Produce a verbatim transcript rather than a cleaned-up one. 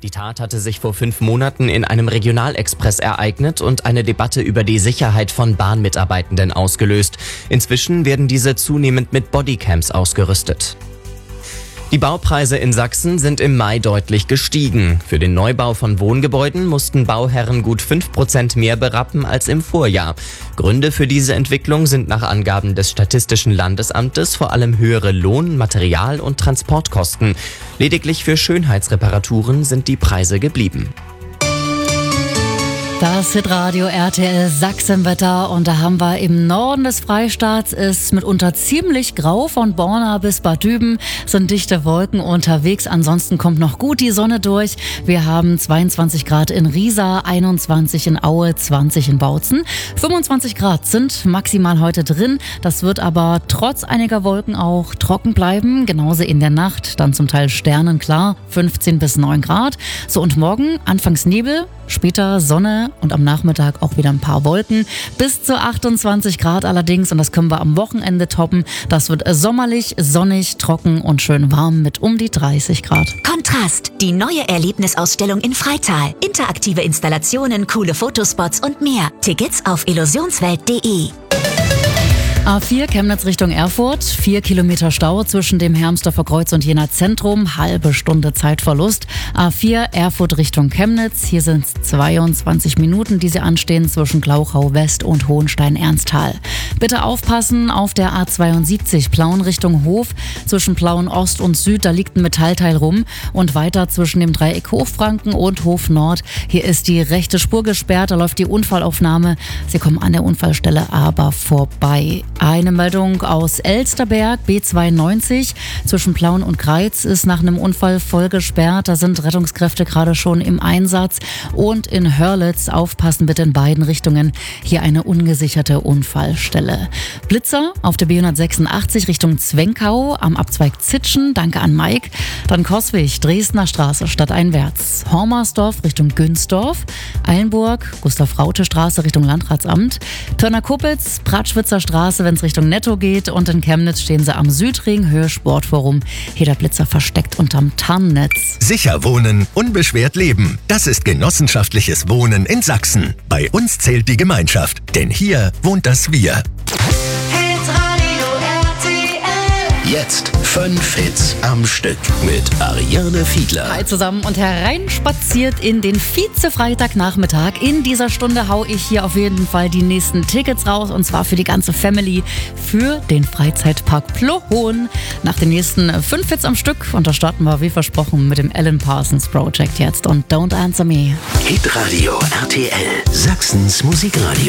Die Tat hatte sich vor fünf Monaten in einem Regionalexpress ereignet und eine Debatte über die Sicherheit von Bahnmitarbeitenden ausgelöst. Inzwischen werden diese zunehmend mit Bodycams ausgerüstet. Die Baupreise in Sachsen sind im Mai deutlich gestiegen. Für den Neubau von Wohngebäuden mussten Bauherren gut fünf Prozent mehr berappen als im Vorjahr. Gründe für diese Entwicklung sind nach Angaben des Statistischen Landesamtes vor allem höhere Lohn-, Material- und Transportkosten. Lediglich für Schönheitsreparaturen sind die Preise geblieben. Das Hitradio R T L Sachsenwetter, und da haben wir im Norden des Freistaats ist mitunter ziemlich grau. Von Borna bis Bad Düben sind dichte Wolken unterwegs. Ansonsten kommt noch gut die Sonne durch. Wir haben zweiundzwanzig Grad in Riesa, einundzwanzig in Aue, zwanzig in Bautzen. fünfundzwanzig Grad sind maximal heute drin. Das wird aber trotz einiger Wolken auch trocken bleiben. Genauso in der Nacht, dann zum Teil sternenklar, fünfzehn bis neun Grad. So, und morgen anfangs Nebel, später Sonne und am Nachmittag auch wieder ein paar Wolken. Bis zu achtundzwanzig Grad allerdings, und das können wir am Wochenende toppen. Das wird sommerlich, sonnig, trocken und schön warm mit um die dreißig Grad. Kontrast, die neue Erlebnisausstellung in Freital. Interaktive Installationen, coole Fotospots und mehr. Tickets auf illusionswelt punkt de. A vier Chemnitz Richtung Erfurt, vier Kilometer Stau zwischen dem Hermsdorfer Kreuz und Jena Zentrum, halbe Stunde Zeitverlust. A vier Erfurt Richtung Chemnitz, hier sind es zweiundzwanzig Minuten, die sie anstehen zwischen Glauchau West und Hohenstein-Ernsthal. Bitte aufpassen auf der A zweiundsiebzig Plauen Richtung Hof, zwischen Plauen Ost und Süd, da liegt ein Metallteil rum, und weiter zwischen dem Dreieck Hochfranken und Hof Nord. Hier ist die rechte Spur gesperrt, da läuft die Unfallaufnahme. Sie kommen an der Unfallstelle aber vorbei. Eine Meldung aus Elsterberg, B zweiundneunzig, zwischen Plauen und Greiz ist nach einem Unfall voll gesperrt. Da sind Rettungskräfte gerade schon im Einsatz. Und in Hörlitz, aufpassen bitte in beiden Richtungen, hier eine ungesicherte Unfallstelle. Blitzer auf der B hundertsechsundachtzig Richtung Zwenkau am Abzweig Zitschen, danke an Mike. Dann Coswig, Dresdner Straße stadteinwärts. Hormersdorf Richtung Günsdorf. Eilenburg, Gustav-Raute-Straße Richtung Landratsamt. Pirna-Kuppitz, Pratschwitzer Straße, wenn es Richtung Netto geht, und in Chemnitz stehen sie am Südring, Höhe Sportforum. Hier der Blitzer versteckt unterm Tarnnetz. Sicher wohnen, unbeschwert leben. Das ist genossenschaftliches Wohnen in Sachsen. Bei uns zählt die Gemeinschaft, denn hier wohnt das Wir. Jetzt fünf Hits am Stück mit Ariane Fiedler. Hi zusammen und hereinspaziert in den Vize-Freitagnachmittag. In dieser Stunde hau ich hier auf jeden Fall die nächsten Tickets raus, und zwar für die ganze Family für den Freizeitpark Plohohn. Nach den nächsten fünf Hits am Stück, und da starten wir wie versprochen mit dem Alan Parsons Project jetzt und Don't Answer Me. Hitradio R T L, Sachsens Musikradio.